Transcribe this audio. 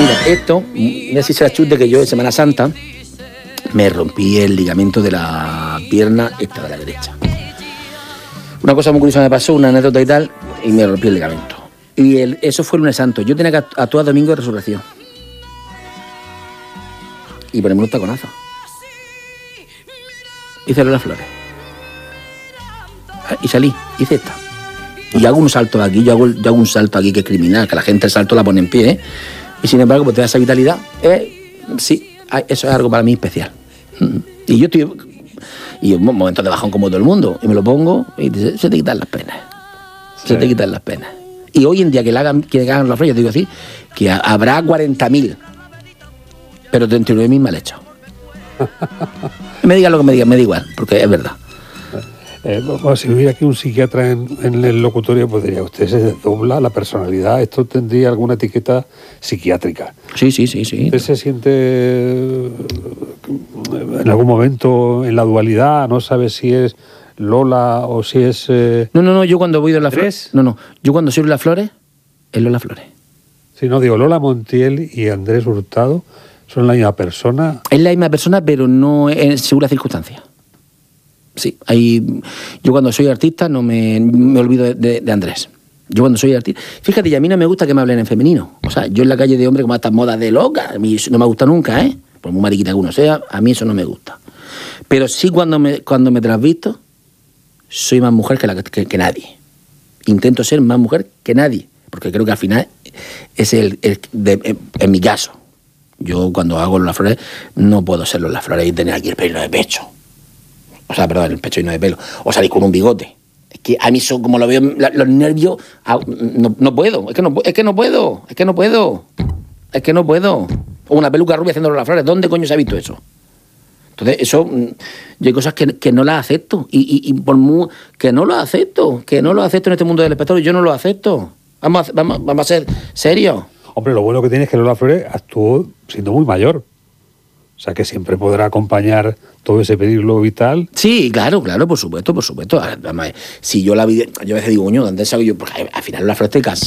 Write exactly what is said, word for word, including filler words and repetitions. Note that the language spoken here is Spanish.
Mira, esto, mira si se la chute que yo en Semana Santa me rompí el ligamento de la pierna esta de la derecha. Una cosa muy curiosa me pasó, una anécdota y tal, y me rompí el ligamento. Y el, eso fue el lunes santo. Yo tenía que actuar domingo de resurrección. Y ponerme un taconazo. Hice Lola Flores. Y salí, hice esta. Y hago un salto aquí, yo hago, yo hago un salto aquí que es criminal, que la gente el salto la pone en pie, ¿eh? Y sin embargo, pues te da esa vitalidad. Eh, sí, eso es algo para mí especial. Y yo estoy... Y un momento de bajón como todo el mundo. Y me lo pongo y se, se te quitan las penas. Sí. Se te quitan las penas. Y hoy en día que le hagan, que hagan los flores, yo digo así, que habrá cuarenta mil, pero treinta y nueve mil mal hechos. Me digan lo que me digan, me da igual, porque es verdad. Eh, bueno, si hubiera aquí un psiquiatra en, en el locutorio, pues diría, usted se desdobla la personalidad, esto tendría alguna etiqueta psiquiátrica. Sí, sí, sí, sí. ¿Usted se siente en algún momento en la dualidad? ¿No sabe si es Lola o si es...? Eh... No, no, no, yo cuando voy de Lola Flores... No, no, yo cuando soy Lola Flores, es Lola Flores. Sí, no, digo, Lola Montiel y Andrés Hurtado son la misma persona. Es la misma persona, pero no en según las circunstancias. Sí, hay, yo cuando soy artista no me, me olvido de, de, de Andrés. Yo cuando soy artista... Fíjate, y a mí no me gusta que me hablen en femenino. O sea, yo en la calle de hombre como estas modas de loca, a mí no me gusta nunca, ¿eh? Por muy mariquita que uno sea, a mí eso no me gusta. Pero sí cuando me, cuando me transvisto, soy más mujer que, la, que, que nadie. Intento ser más mujer que nadie, porque creo que al final es el... el de, en, en mi caso, yo cuando hago Lola Flores no puedo ser Lola Flores y tener aquí el pelo de pecho. O sea, perdón, el pecho y no de pelo. O salir con un bigote. Es que a mí son, como lo veo, la, los nervios... No, no puedo, es que no, es que no puedo, es que no puedo. Es que no puedo. O una peluca rubia haciendo las flores. ¿Dónde coño se ha visto eso? Entonces, eso... Yo hay cosas que, que no las acepto. Y, y, y por muy... Que no lo acepto. Que no lo acepto en este mundo del espectáculo. Yo no lo acepto. Vamos a, vamos, vamos a ser serios. Hombre, lo bueno que tiene es que Lola Flores actuó siendo muy mayor. O sea, que siempre podrá acompañar todo ese peligro vital. Sí, claro, claro, por supuesto, por supuesto. Además, si yo la vi, yo a veces digo, coño, ¿dónde salgo yo? Porque al final Lola Flores te casa.